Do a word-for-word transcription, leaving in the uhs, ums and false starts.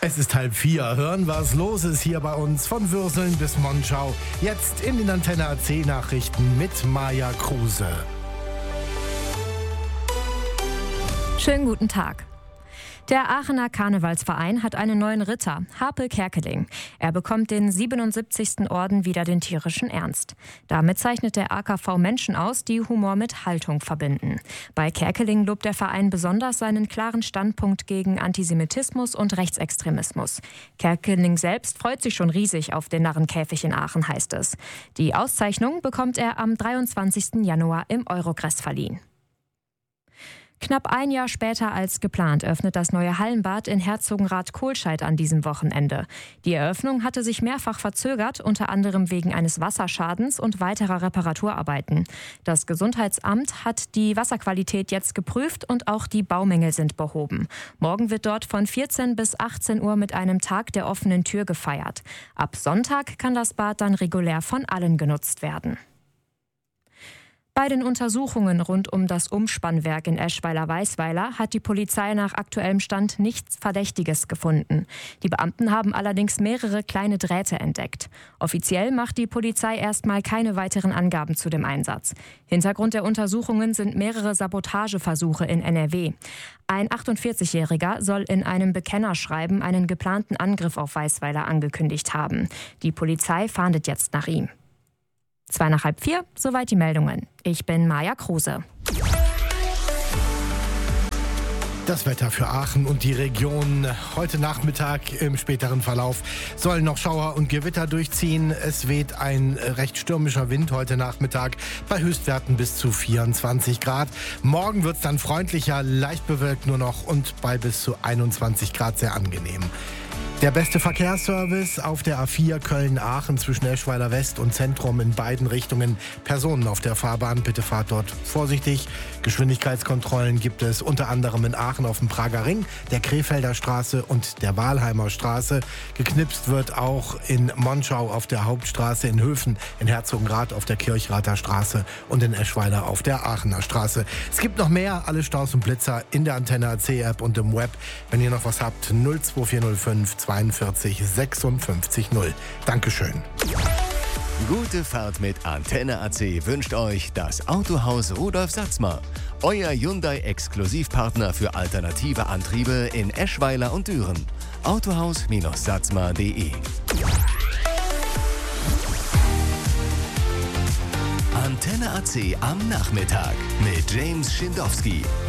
Es ist halb vier. Hören, was los ist hier bei uns von Würseln bis Monschau. Jetzt in den Antenne A C Nachrichten mit Maja Kruse. Schönen guten Tag. Der Aachener Karnevalsverein hat einen neuen Ritter, Harpe Kerkeling. Er bekommt den siebenundsiebzigsten Orden wider den tierischen Ernst. Damit zeichnet der A K V Menschen aus, die Humor mit Haltung verbinden. Bei Kerkeling lobt der Verein besonders seinen klaren Standpunkt gegen Antisemitismus und Rechtsextremismus. Kerkeling selbst freut sich schon riesig auf den Narrenkäfig in Aachen, heißt es. Die Auszeichnung bekommt er am dreiundzwanzigsten Januar im Eurocrest verliehen. Knapp ein Jahr später als geplant öffnet das neue Hallenbad in Herzogenrath-Kohlscheid an diesem Wochenende. Die Eröffnung hatte sich mehrfach verzögert, unter anderem wegen eines Wasserschadens und weiterer Reparaturarbeiten. Das Gesundheitsamt hat die Wasserqualität jetzt geprüft und auch die Baumängel sind behoben. Morgen wird dort von vierzehn bis achtzehn Uhr mit einem Tag der offenen Tür gefeiert. Ab Sonntag kann das Bad dann regulär von allen genutzt werden. Bei den Untersuchungen rund um das Umspannwerk in Eschweiler-Weisweiler hat die Polizei nach aktuellem Stand nichts Verdächtiges gefunden. Die Beamten haben allerdings mehrere kleine Drähte entdeckt. Offiziell macht die Polizei erstmal keine weiteren Angaben zu dem Einsatz. Hintergrund der Untersuchungen sind mehrere Sabotageversuche in N R W. Ein achtundvierzigjähriger soll in einem Bekennerschreiben einen geplanten Angriff auf Weisweiler angekündigt haben. Die Polizei fahndet jetzt nach ihm. Zwei nach halb vier, soweit die Meldungen. Ich bin Maja Kruse. Das Wetter für Aachen und die Region. Heute Nachmittag im späteren Verlauf sollen noch Schauer und Gewitter durchziehen. Es weht ein recht stürmischer Wind heute Nachmittag bei Höchstwerten bis zu vierundzwanzig Grad. Morgen wird es dann freundlicher, leicht bewölkt nur noch und bei bis zu einundzwanzig Grad sehr angenehm. Der beste Verkehrsservice auf der A vier Köln-Aachen zwischen Eschweiler West und Zentrum in beiden Richtungen. Personen auf der Fahrbahn, bitte fahrt dort vorsichtig. Geschwindigkeitskontrollen gibt es unter anderem in Aachen auf dem Prager Ring, der Krefelder Straße und der Walheimer Straße. Geknipst wird auch in Monschau auf der Hauptstraße, in Höfen, in Herzogenrath auf der Kirchrather Straße und in Eschweiler auf der Aachener Straße. Es gibt noch mehr, alle Staus und Blitzer in der Antenne A C App und im Web. Wenn ihr noch was habt, null zwei vier null fünf zweiundvierzig sechsundfünfzig null. Dankeschön. Gute Fahrt mit Antenne A C wünscht euch das Autohaus Rudolf Satzmar. Euer Hyundai-Exklusivpartner für alternative Antriebe in Eschweiler und Düren. autohaus Satzmar punkt de Antenne A C am Nachmittag mit James Schindowski.